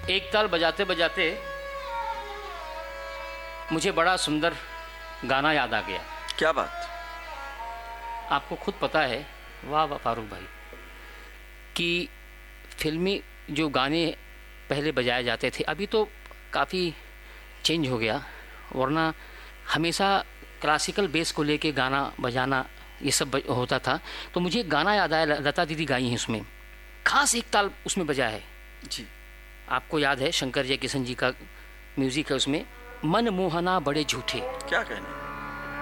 एक ताल बजाते बजाते मुझे बड़ा सुंदर गाना याद आ गया। क्या बात? आपको खुद पता है, वाह वाह फारूक भाई, कि फिल्मी जो गाने पहले बजाए जाते थे अभी तो काफ़ी चेंज हो गया, वरना हमेशा क्लासिकल बेस को लेके गाना बजाना ये सब होता था। तो मुझे गाना याद आया, लता दीदी गाई हैं उसमें, खास एक ताल उसमें बजा है जी। आपको याद है, शंकर जयकिशन जी का म्यूज़िक है उसमें, मन मोहना बड़े झूठे। क्या कहने।